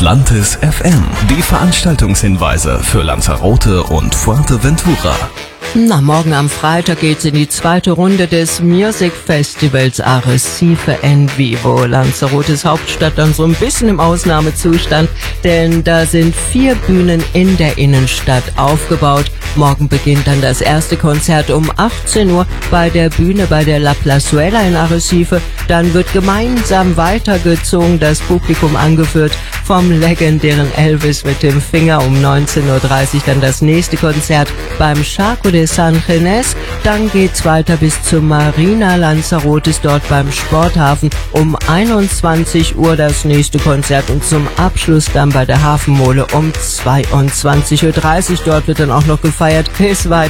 Atlantis FM. Die Veranstaltungshinweise für Lanzarote und Fuerteventura. Morgen am Freitag geht's in die zweite Runde des Music Festivals Arrecife en Vivo. Lanzarote ist Hauptstadt dann so ein bisschen im Ausnahmezustand, denn da sind 4 Bühnen in der Innenstadt aufgebaut. Morgen beginnt dann das erste Konzert um 18 Uhr bei der Bühne bei der La Plazuela in Arrecife. Dann wird gemeinsam weitergezogen, das Publikum angeführt vom legendären Elvis mit dem Finger. Um 19.30 Uhr dann das nächste Konzert beim Charco de San Ginés. Dann geht's weiter bis zur Marina Lanzarote, ist dort beim Sporthafen. Um 21 Uhr das nächste Konzert und zum Abschluss dann bei der Hafenmole um 22.30 Uhr. Dort wird dann auch noch gefeiert. Bis weiter.